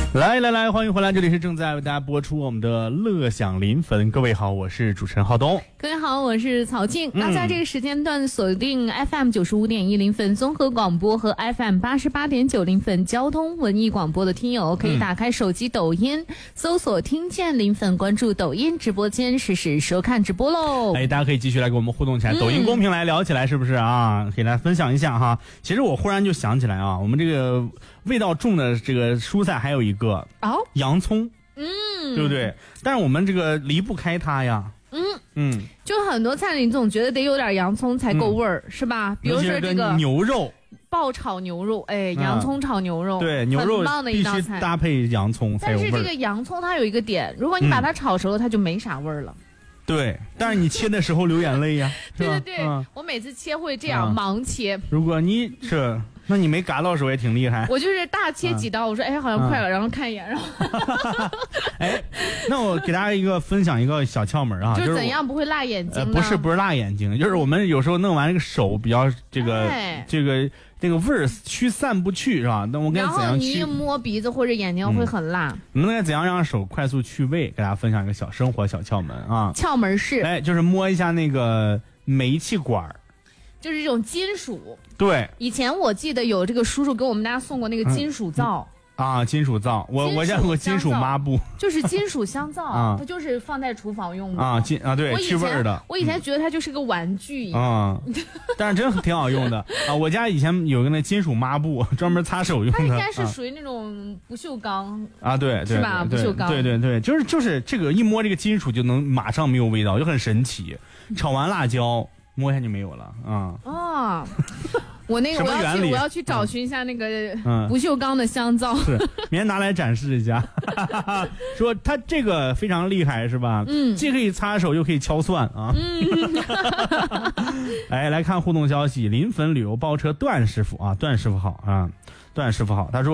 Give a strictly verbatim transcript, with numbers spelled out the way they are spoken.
来来来，欢迎回来，这里是正在为大家播出我们的乐享临汾。各位好，我是主持人浩东。 各位好，我是曹静。 嗯、 那在这个时间段锁定 F M 九十五点一临汾综合广播和 F M 八十八点九临汾交通文艺广播的听友，可以打开手机抖音、嗯、搜索听见临汾，关注抖音直播间，实时收看直播喽。 哎，大家可以继续来跟我们互动起来， 嗯、 抖音公屏来聊起来，是不是啊？给大家分享一下哈。其实我忽然就想起来啊，我们这个味道重的这个蔬菜还有一个哦， 洋葱， 嗯， 对不对？但是我们这个离不开它呀。 嗯嗯， 就很多菜里你总觉得得有点洋葱才够味儿、嗯，是吧？比如说这个牛肉爆炒牛肉，哎，洋葱炒牛肉， 嗯、对，牛肉很棒的一道菜， 必须搭配洋葱才有味儿。 但是这个洋葱它有一个点，如果你把它炒熟了，嗯、它就没啥味儿了。 对，但是你切的时候流眼泪呀， 对对对、嗯，我每次切会这样、嗯、盲切。 如果你这，那你没嘎到手也挺厉害。 我就是大切几刀，嗯、我说哎好像快了，嗯、然后看一眼，然后。 哎，那我给大家一个分享一个小窍门啊， 就是怎样不会辣眼睛呢？ 呃、不是不是辣眼睛，就是我们有时候弄完这个手比较这个、哎、这个这个味儿驱散不去是吧？那我该怎样去？ 然后你一摸鼻子或者眼睛会很辣。 嗯、我们该怎样让手快速去味？给大家分享一个小生活小窍门啊。 窍门是， 哎，就是摸一下那个煤气管， 就是这种金属。 对， 以前我记得有这个叔叔给我们大家送过那个金属皂。 嗯啊，金属皂，我我见过金属抹布， 就是金属香皂，啊、它就是放在厨房用的啊，金啊对，去味儿的。 我以前觉得它就是个玩具一样， 啊、嗯，但是真挺好用的啊！我家以前有个那金属抹布，专门擦手用的。 它应该是属于那种不锈钢啊，对对， 是吧？不锈钢， 对对对，就是就是这个一摸这个金属就能马上没有味道，就很神奇。炒完辣椒摸一下就没有了啊！ 哦。我那个我要去我要去找寻一下那个不锈钢的香皂， 嗯、是明天拿来展示一下。说它这个非常厉害是吧？ 嗯， 既可以擦手又可以敲蒜啊。 嗯， 哎，来看互动消息，临汾旅游包车段师傅啊，段师傅好啊，段师傅好，他说。